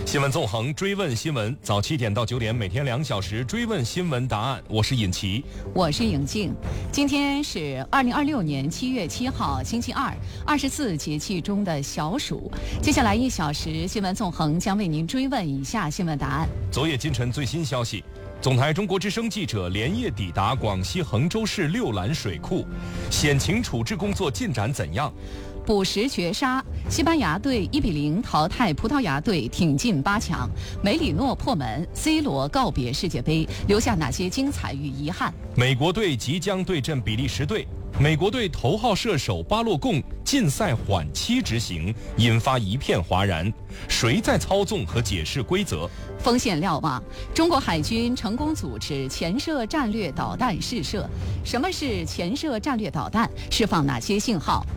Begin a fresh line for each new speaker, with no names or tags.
新闻纵横，追问新闻，早7点到9点，每天2小时追问新闻答案。我是尹奇，
我是颖静。今天是2026年7月7号，星期二，24节气中的小暑。接下来1小时，新闻纵横将为您追问以下新闻答案。
昨夜今晨最新消息，总台中国之声记者连夜抵达广西衡州市六兰水库，险情处置工作进展怎样？
补时绝杀，西班牙队1-0淘汰葡萄牙队，挺进8强。梅里诺破门 ，C 罗告别世界杯，留下哪些精彩与遗憾？
美国队即将对阵比利时队，美国队头号射手巴洛贡禁赛缓期执行，引发一片哗然。谁在操纵和解释规则？
锋线瞭望，中国海军成功组织潜射战略导弹试射。什么是潜射战略导弹？释放哪些信号？